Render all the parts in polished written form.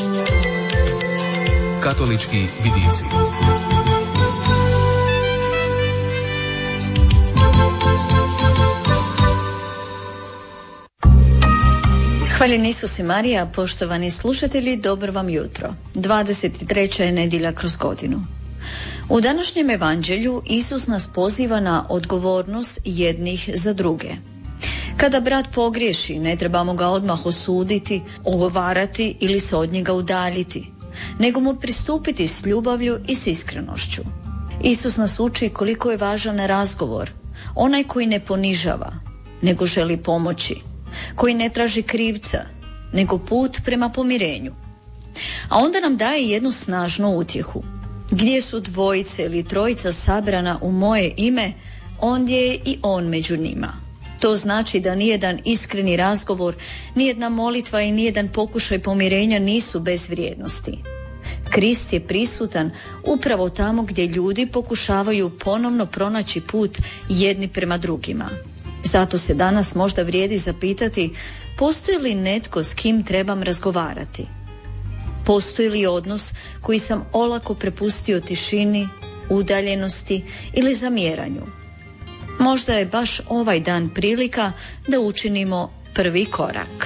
Katolički vidici. Hvaljen Isus i Marija, poštovani slušatelji, dobro vam jutro. 23. je nedjelja kroz godinu. U današnjem evanđelju Isus nas poziva na odgovornost jednih za druge. Kada brat pogriješi, ne trebamo ga odmah osuditi, ogovarati ili se od njega udaljiti, nego mu pristupiti s ljubavlju i s iskrenošću. Isus nas uči koliko je važan razgovor, onaj koji ne ponižava, nego želi pomoći, koji ne traži krivca, nego put prema pomirenju. A onda nam daje jednu snažnu utjehu. Gdje su dvojice ili trojica sabrana u moje ime, ondje je i on među njima. To znači da nijedan iskreni razgovor, nijedna molitva i nijedan pokušaj pomirenja nisu bez vrijednosti. Krist je prisutan upravo tamo gdje ljudi pokušavaju ponovno pronaći put jedni prema drugima. Zato se danas možda vrijedi zapitati, postoji li netko s kim trebam razgovarati? Postoji li odnos koji sam olako prepustio tišini, udaljenosti ili zamjeranju? Možda je baš ovaj dan prilika da učinimo prvi korak.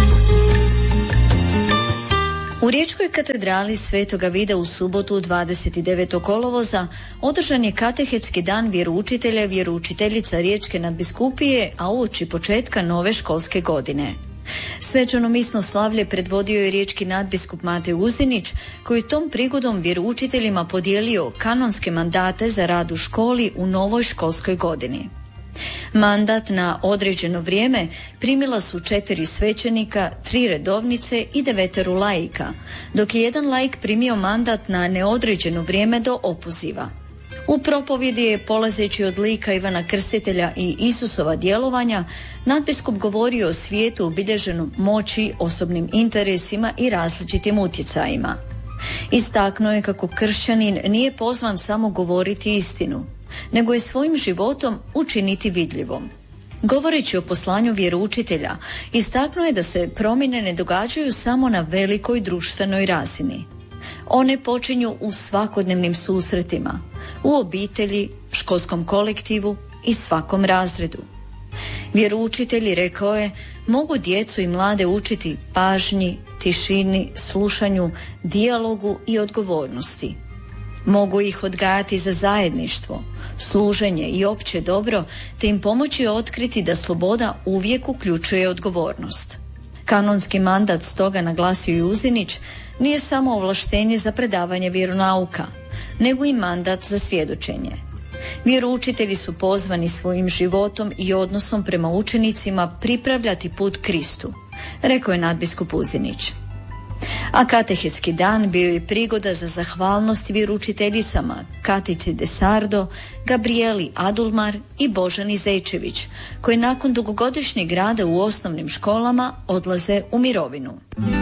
U Riječkoj katedrali Svetoga Vida u subotu 29. kolovoza održan je katehetski dan vjeroučitelja i vjeroučiteljica Riječke nadbiskupije, a uoči početka nove školske godine. Svečano misno slavlje predvodio je riječki nadbiskup Matej Uzinić, koji tom prigodom vjeroučiteljima podijelio kanonske mandate za rad u školi u novoj školskoj godini. Mandat na određeno vrijeme primila su 4 svećenika, 3 redovnice i 9 laika, dok je jedan laik primio mandat na neodređeno vrijeme do opoziva. U propovjedi je, polazeći od lika Ivana Krstitelja i Isusova djelovanja, nadbiskup govorio o svijetu obilježenom moći, osobnim interesima i različitim utjecajima. Istaknuo je kako kršćanin nije pozvan samo govoriti istinu, nego je svojim životom učiniti vidljivom. Govoreći o poslanju vjeroučitelja, istaknuo je da se promjene ne događaju samo na velikoj društvenoj razini. One počinju u svakodnevnim susretima, u obitelji, školskom kolektivu i svakom razredu. Vjeroučitelji, rekao je, mogu djecu i mlade učiti pažnji, tišini, slušanju, dijalogu i odgovornosti. Mogu ih odgajati za zajedništvo, služenje i opće dobro, te im pomoći otkriti da sloboda uvijek uključuje odgovornost. Kanonski mandat, stoga naglasio i Uzinić, nije samo ovlaštenje za predavanje vjeronauka, nego i mandat za svjedočenje. Vjeroučitelji su pozvani svojim životom i odnosom prema učenicima pripravljati put Kristu, rekao je nadbiskup Uzinić. A katehetski dan bio je prigoda za zahvalnost vjeroučiteljicama Katici de Sardo, Gabrieli Adulmar i Božani Zečević, koji nakon dugogodišnjeg rada u osnovnim školama odlaze u mirovinu.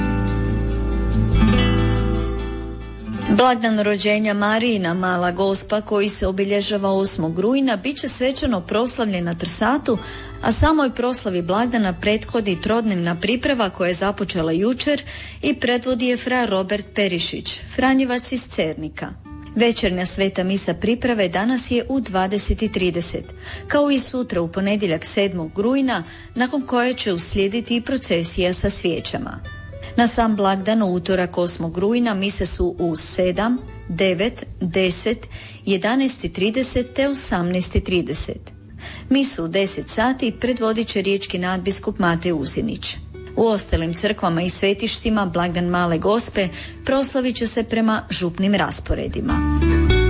Blagdan rođenja Marijina Mala Gospa, koji se obilježava 8. rujna, bit će svečano proslavljen na Trsatu, a samoj proslavi blagdana prethodi trodnevna priprava koja je započela jučer i predvodi je fra Robert Perišić, Franjevac iz Cernika. Večernja sveta misa priprave danas je u 20:30, kao i sutra u ponedjeljak 7. rujna, nakon koje će uslijediti i procesija sa svijećama. Na sam blagdan u utorak 8. rujna mise su u 7, 9, 10, 11:30 te 18:30. Misu u 10 sati predvodit će riječki nadbiskup Matej Uzinić. U ostalim crkvama i svetištima blagdan Male Gospe proslavit će se prema župnim rasporedima.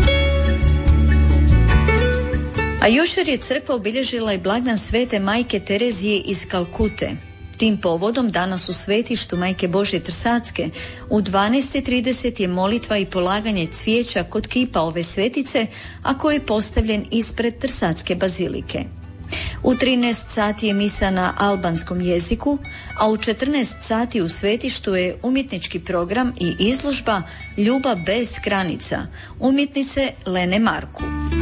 A jučer je crkva obilježila i blagdan svete majke Terezije iz Kalkute. Tim povodom danas u svetištu Majke Božje Trsatske u 12:30 je molitva i polaganje cvijeća kod kipa ove svetice, a koji je postavljen ispred Trsatske bazilike. U 13 sati je misa na albanskom jeziku, a u 14 sati u svetištu je umjetnički program i izložba Ljubav bez granica umjetnice Lene Marku.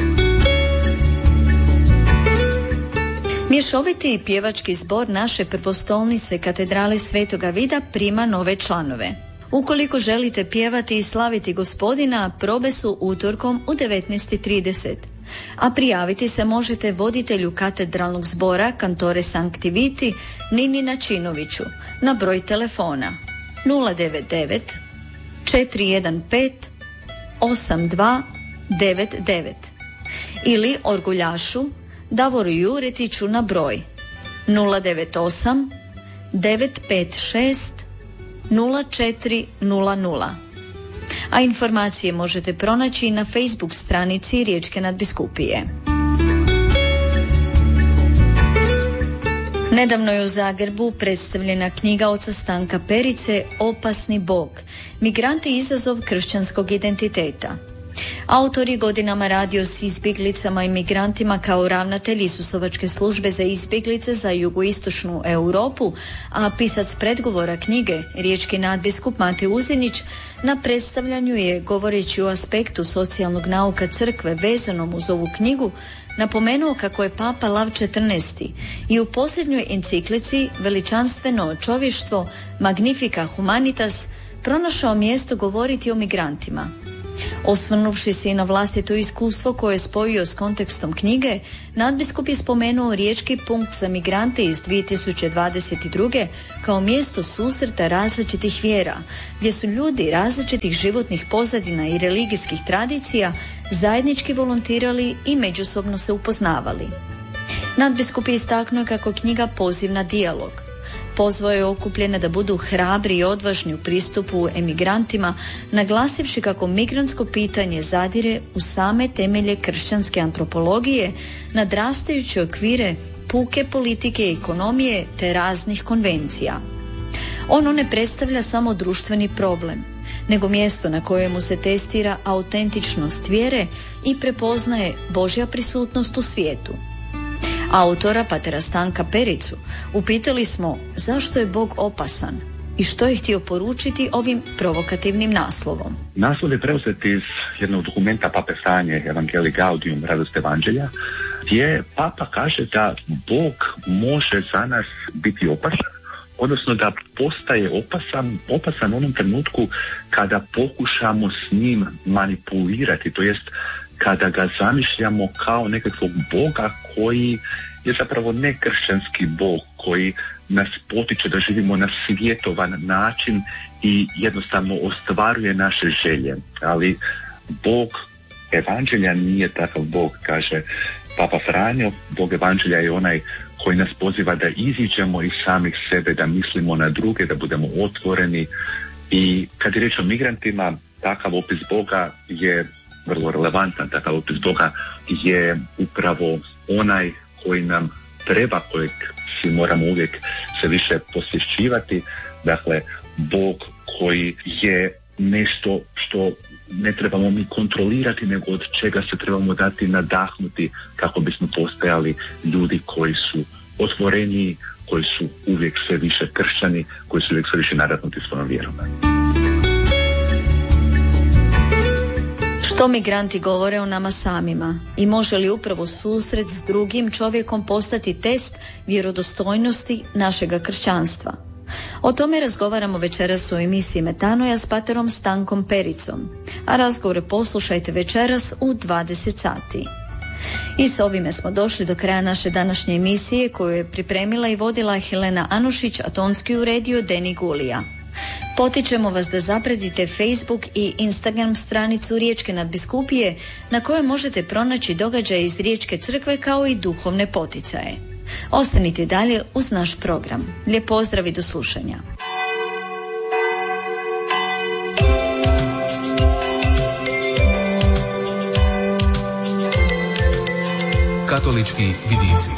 Mješoviti pjevački zbor naše prvostolnice katedrale Svetoga Vida prima nove članove. Ukoliko želite pjevati i slaviti Gospodina, probe su utorkom u 19:30. A prijaviti se možete voditelju katedralnog zbora Kantore Sancti Viti Nini Načinoviću na broj telefona 099 415 8299 ili orguljašu Davoru Juretiću na broj 098 956 0400. A informacije možete pronaći na Facebook stranici Riječke nadbiskupije. Nedavno je u Zagrebu predstavljena knjiga oca Stanka Perice Opasni Bog. Migranti i izazov kršćanskog identiteta. Autor je godinama radio s izbjeglicama i migrantima kao ravnatelj Isusovačke službe za izbjeglice za jugoistočnu Europu, a pisac predgovora knjige, riječki nadbiskup Mate Uzinić, na predstavljanju je, govoreći o aspektu socijalnog nauka crkve vezanom uz ovu knjigu, napomenuo kako je Papa Lav XIV i u posljednjoj enciklici Veličanstveno čovještvo Magnifica Humanitas pronašao mjesto govoriti o migrantima. Osvrnuvši se i na vlastito iskustvo koje je spojio s kontekstom knjige, nadbiskup je spomenuo riječki punkt za migrante iz 2022. kao mjesto susreta različitih vjera, gdje su ljudi različitih životnih pozadina i religijskih tradicija zajednički volontirali i međusobno se upoznavali. Nadbiskup je istaknuo kako knjiga poziv na dijalog. Pozvao je okupljene da budu hrabri i odvažni u pristupu emigrantima, naglasivši kako migrantsko pitanje zadire u same temelje kršćanske antropologije, nadrastajući okvire puke politike i ekonomije te raznih konvencija. Ono ne predstavlja samo društveni problem, nego mjesto na kojemu se testira autentičnost vjere i prepoznaje Božja prisutnost u svijetu. Autora patera Stanka Pericu upitali smo zašto je Bog opasan i što je htio poručiti ovim provokativnim naslovom. Naslov je preuzet iz jednog dokumenta Pape Franje, Evangelii Gaudium, radost evanđelja, gdje Papa kaže da Bog može za nas biti opasan, odnosno da postaje opasan u onom trenutku kada pokušamo s njim manipulirati, to jest kada ga zamišljamo kao nekakvog Boga koji je zapravo nekršćanski Bog, koji nas potiče da živimo na svjetovan način i jednostavno ostvaruje naše želje. Ali Bog evanđelja nije takav Bog, kaže Papa Franjo. Bog evanđelja je onaj koji nas poziva da iziđemo iz samih sebe, da mislimo na druge, da budemo otvoreni. I kad je riječ o migrantima, takav opis Boga je vrlo relevantan. Takav opis Boga je upravo onaj koji nam treba, kojeg si moramo uvijek se više posvješćivati. Dakle, Bog koji je nešto što ne trebamo mi kontrolirati, nego od čega se trebamo dati nadahnuti kako bismo postajali ljudi koji su otvoreni, koji su uvijek sve više kršćani, koji su uvijek sve više nadahnuti svojom vjerom. Što migranti govore o nama samima i može li upravo susret s drugim čovjekom postati test vjerodostojnosti našega kršćanstva? O tome razgovaramo večeras u emisiji Metanoja s paterom Stankom Pericom, a razgovore poslušajte večeras u 20 sati. I s ovime smo došli do kraja naše današnje emisije koju je pripremila i vodila Helena Anušić, a tonski uredio Deni Gulija. Potičemo vas da zapratite Facebook i Instagram stranicu Riječke nadbiskupije na kojoj možete pronaći događaje iz Riječke crkve kao i duhovne poticaje. Ostanite dalje uz naš program. Lijep pozdrav i do slušanja. Katolički vidici.